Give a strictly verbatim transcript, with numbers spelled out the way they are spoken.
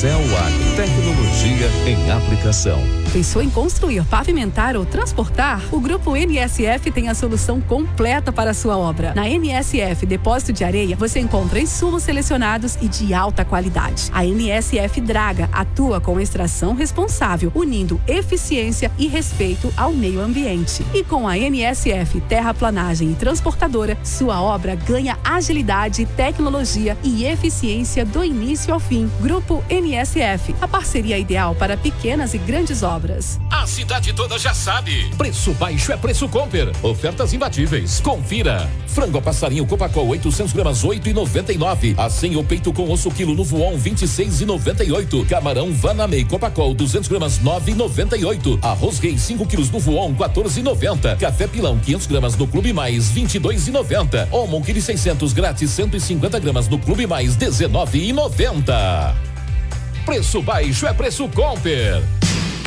Céu Agro, tecnologia em aplicação. Pensou em construir, pavimentar ou transportar? O Grupo N S F tem a solução completa para a sua obra. Na N S F Depósito de Areia, você encontra insumos selecionados e de alta qualidade. A N S F Draga atua com extração responsável, unindo eficiência e respeito ao meio ambiente. E com a N S F Terraplanagem e Transportadora, sua obra ganha agilidade, tecnologia e eficiência do início ao fim. Grupo N S F, a parceria ideal para pequenas e grandes obras. A cidade toda já sabe. Preço baixo é preço Comper. Ofertas imbatíveis. Confira. Frango a passarinho Copacol oitocentos gramas oito e noventa e nove. Assim o peito com osso quilo no Voon vinte e seis e noventa e oito. Camarão Vanamei Copacol duzentos gramas nove e noventa e oito. Arroz Rei cinco quilos no Voon quatorze e noventa. Café Pilão quinhentos gramas no Clube Mais vinte e dois e noventa. Omo quilo seiscentos grátis cento e cinquenta gramas no Clube Mais dezenove e noventa. Preço baixo é preço Comper.